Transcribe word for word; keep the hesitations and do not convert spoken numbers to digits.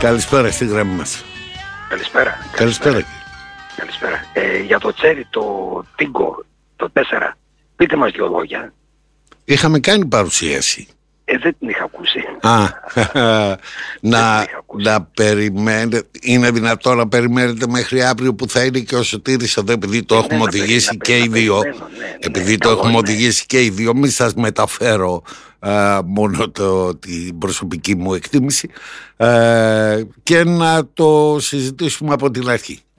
Καλησπέρα στη γραμμή μας. Καλησπέρα. Καλησπέρα. Καλησπέρα. Ε, για το τσέρι, το Τίγκο, το τέσσερα, πείτε μας δύο λόγια. Είχαμε κάνει παρουσίαση. Ε, δεν την είχα ακούσει. Α, να, να περιμένετε. Είναι δυνατόν να περιμένετε μέχρι αύριο που θα είναι και ο Σωτήρης εδώ, επειδή το ε, έχουμε ναι, οδηγήσει να και οι δύο. Ναι, ναι, επειδή ναι, το καλό, έχουμε ναι. οδηγήσει και οι δύο, μη σας μεταφέρω α, μόνο το, την προσωπική μου εκτίμηση, α, και να το συζητήσουμε από την αρχή.